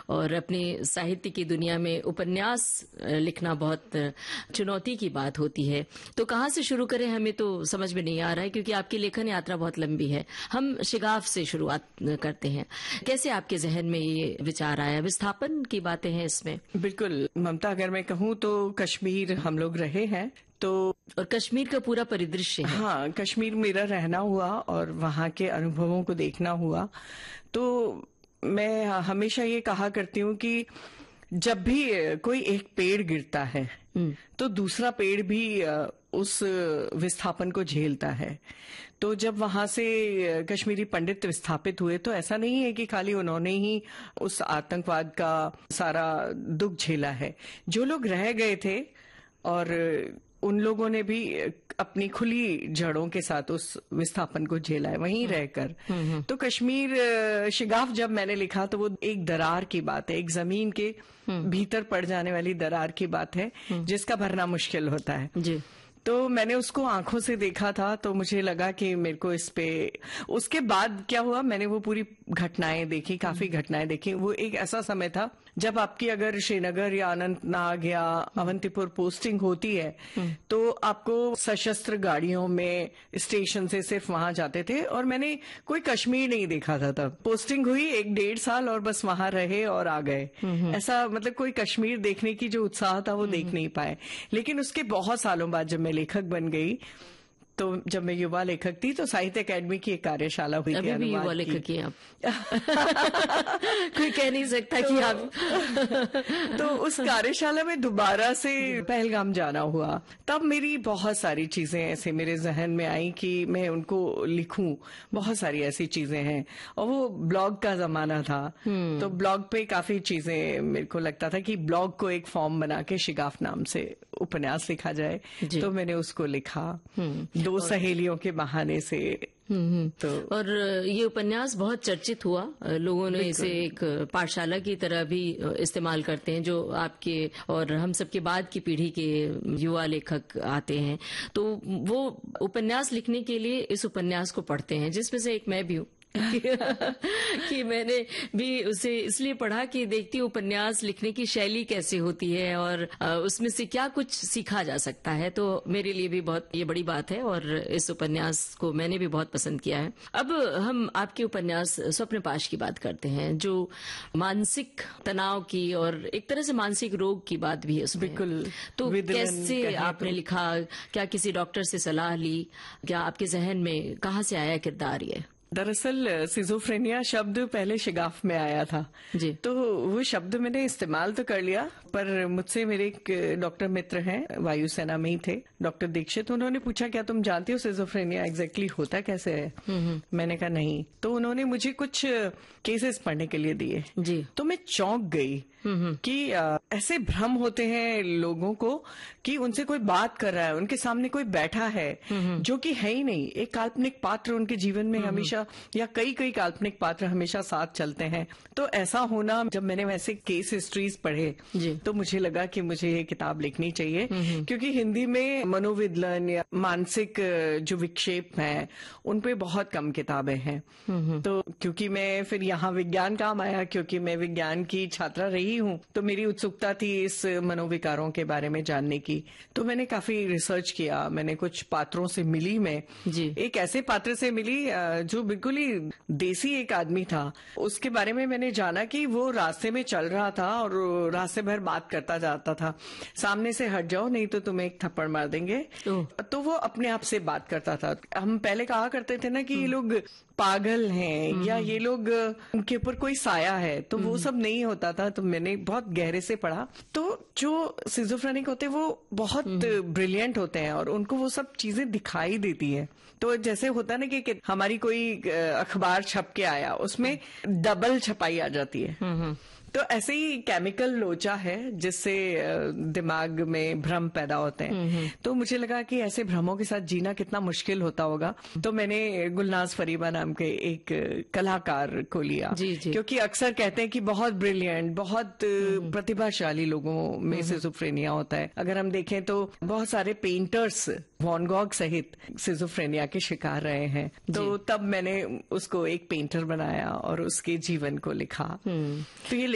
और अपनी साहित्य की दुनिया में उपन्यास लिखना बहुत चुनौती की बात होती है। तो कहाँ से शुरू करें हमें तो समझ में नहीं आ रहा है, क्योंकि आपकी लेखन यात्रा बहुत लंबी है। हम शिगाफ से शुरुआत करते हैं। कैसे आपके जहन में ये विचार आया? विस्थापन की बातें हैं इसमें। बिल्कुल ममता, अगर मैं कहूँ तो कश्मीर हम लोग रहे हैं, तो और कश्मीर का पूरा परिदृश्य है। हाँ, कश्मीर मेरा रहना हुआ और वहाँ के अनुभवों को देखना हुआ। तो मैं हमेशा ये कहा करती हूँ कि जब भी कोई एक पेड़ गिरता है तो दूसरा पेड़ भी उस विस्थापन को झेलता है। तो जब वहां से कश्मीरी पंडित विस्थापित हुए तो ऐसा नहीं है कि खाली उन्होंने ही उस आतंकवाद का सारा दुख झेला है। जो लोग रह गए थे और उन लोगों ने भी अपनी खुली जड़ों के साथ उस विस्थापन को झेला है वहीं रहकर। तो कश्मीर शिगाफ जब मैंने लिखा तो वो एक दरार की बात है, एक जमीन के भीतर पड़ जाने वाली दरार की बात है जिसका भरना मुश्किल होता है जी। तो मैंने उसको आंखों से देखा था, तो मुझे लगा कि मेरे को इस पे, उसके बाद क्या हुआ, मैंने वो पूरी घटनाएं देखी, काफी घटनाएं देखी। वो एक ऐसा समय था जब आपकी अगर श्रीनगर या अनंतनाग या अवंतीपुर पोस्टिंग होती है तो आपको सशस्त्र गाड़ियों में स्टेशन से सिर्फ वहां जाते थे, और मैंने कोई कश्मीर नहीं देखा था तब। पोस्टिंग हुई 1-1.5 साल और बस वहां रहे और आ गए। ऐसा मतलब कोई कश्मीर देखने की जो उत्साह था वो देख नहीं पाए। लेकिन उसके बहुत सालों बाद जब मैं लेखक बन गई, तो जब मैं युवा लेखक थी तो साहित्य अकादमी की एक कार्यशाला हुई थी। अभी भी युवा लेखक हैं आप। कोई कह नहीं सकता कि आप तो उस कार्यशाला में दोबारा से पहलगाम जाना हुआ। तब मेरी बहुत सारी चीजें ऐसे मेरे जहन में आई कि मैं उनको लिखूं। बहुत सारी ऐसी चीजें हैं, और वो ब्लॉग का जमाना था। तो ब्लॉग पे काफी चीजें मेरे को लगता था कि ब्लॉग को एक फॉर्म बना के शिगाफ नाम से उपन्यास लिखा जाए। तो मैंने उसको लिखा 2 सहेलियों के बहाने से। तो और ये उपन्यास बहुत चर्चित हुआ। लोगों ने इसे एक पाठशाला की तरह भी इस्तेमाल करते हैं। जो आपके और हम सबके बाद की पीढ़ी के युवा लेखक आते हैं तो वो उपन्यास लिखने के लिए इस उपन्यास को पढ़ते हैं, जिसमें से एक मैं भी हूँ। कि मैंने भी उसे इसलिए पढ़ा कि देखती उपन्यास लिखने की शैली कैसे होती है और उसमें से क्या कुछ सीखा जा सकता है। तो मेरे लिए भी बहुत ये बड़ी बात है और इस उपन्यास को मैंने भी बहुत पसंद किया है। अब हम आपके उपन्यास स्वप्नपाश की बात करते हैं, जो मानसिक तनाव की और एक तरह से मानसिक रोग की बात भी है उसमें। बिल्कुल। तो कैसे आपने लिखा? क्या किसी डॉक्टर से सलाह ली? क्या आपके जहन में कहाँ से आया किरदार ये? दरअसल सिजोफ्रेनिया शब्द पहले शिगाफ में आया था जी। तो वो शब्द मैंने इस्तेमाल तो कर लिया, पर मुझसे मेरे एक डॉक्टर मित्र हैं, वायुसेना में ही थे, डॉक्टर दीक्षित। उन्होंने पूछा क्या तुम जानती हो सिजोफ्रेनिया एग्जैक्टली होता कैसे है? मैंने कहा नहीं। तो उन्होंने मुझे कुछ केसेस पढ़ने के लिए दिए जी। तो मैं चौंक गई कि ऐसे भ्रम होते हैं लोगों को कि उनसे कोई बात कर रहा है, उनके सामने कोई बैठा है जो कि है ही नहीं। एक काल्पनिक पात्र उनके जीवन में हमेशा, या कई काल्पनिक पात्र हमेशा साथ चलते हैं। तो ऐसा होना, जब मैंने वैसे केस हिस्ट्रीज पढ़े तो मुझे लगा कि मुझे ये किताब लिखनी चाहिए, क्योंकि हिंदी में मनोविद्लन या मानसिक जो विक्षेप हैं उन पे बहुत कम किताबें हैं। तो क्योंकि मैं फिर यहाँ विज्ञान काम आया, क्योंकि मैं विज्ञान की छात्रा रही हूँ, तो मेरी उत्सुकता थी इस मनोविकारों के बारे में जानने की। तो मैंने काफी रिसर्च किया, मैंने कुछ पात्रों से मिली। मैं एक ऐसे पात्र से मिली जो बिल्कुल ही देसी एक आदमी था। उसके बारे में मैंने जाना कि वो रास्ते में चल रहा था और रास्ते भर बात करता जाता था, सामने से हट जाओ नहीं तो तुम्हें एक थप्पड़ मार देंगे। तो वो अपने आप से बात करता था। हम पहले कहा करते थे ना कि ये लोग पागल हैं या ये लोग, उनके ऊपर कोई साया है, तो वो सब नहीं होता था। तो मैंने बहुत गहरे से पढ़ा। तो जो सिजोफ्रेनिक होते हैं वो बहुत ब्रिलियंट होते हैं और उनको वो सब चीजें दिखाई देती है। तो जैसे होता है ना कि हमारी कोई अखबार छप के आया, उसमें डबल छपाई आ जाती है। तो ऐसे ही केमिकल लोचा है जिससे दिमाग में भ्रम पैदा होते हैं। तो मुझे लगा कि ऐसे भ्रमों के साथ जीना कितना मुश्किल होता होगा। तो मैंने गुलनाज फरीबा नाम के एक कलाकार को लिया जी। क्योंकि अक्सर कहते हैं कि बहुत ब्रिलियंट, बहुत प्रतिभाशाली लोगों में सिजोफ्रेनिया होता है। अगर हम देखें तो बहुत सारे पेंटर्स वॉन गॉग सहित सिजोफ्रेनिया के शिकार रहे हैं। तो तब मैंने उसको एक पेंटर बनाया और उसके जीवन को लिखा। तो ये